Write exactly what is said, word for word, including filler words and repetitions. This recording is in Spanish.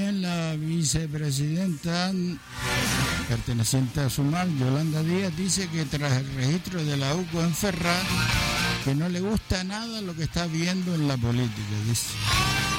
también la vicepresidenta perteneciente a Sumal, Yolanda Díaz, dice que tras el registro de la U C O en Ferraz, que no le gusta nada lo que está viendo en la política, dice.